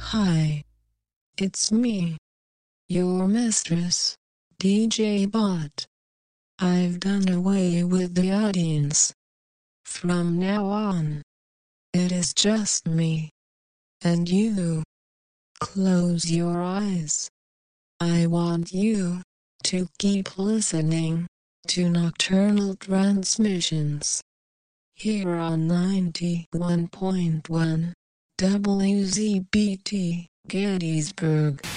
Hi, it's me, your mistress, DJ Bot. I've done away with the audience. From now on, it is just me and you. Close your eyes. I want you to keep listening to Nocturnal Transmissions here on 91.1 WZBT Gettysburg.